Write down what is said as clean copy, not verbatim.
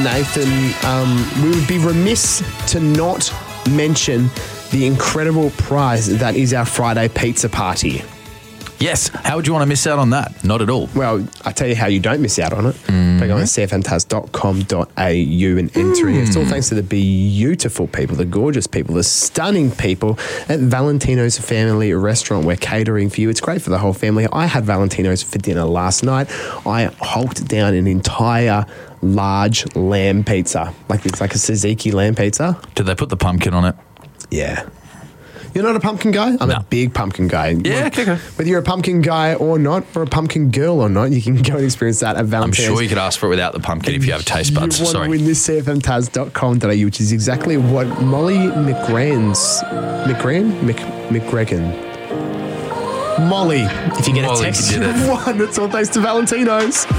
Nathan, we would be remiss to not mention the incredible prize that is our Friday pizza party. Yes. How would you want to miss out on that? Not at all. Well, I tell you how you don't miss out on it by going to cfmtaz.com.au and entering it. It's all thanks to the beautiful people, the gorgeous people, the stunning people at Valentino's Family Restaurant. We're catering for you. It's great for the whole family. I had Valentino's for dinner last night. I hulked down an entire large lamb pizza. It's like a tzatziki lamb pizza. Did they put the pumpkin on it? Yeah. You're not a pumpkin guy? I'm a big pumpkin guy. Yeah, okay. Whether you're a pumpkin guy or not, or a pumpkin girl or not, you can go and experience that at Valentine's. I'm sure you could ask for it without the pumpkin if you have taste buds. You want to win this cfmtaz.com.au, which is exactly what Molly McGreggan. Molly, if you get a text, you've won. It's all thanks to Valentino's.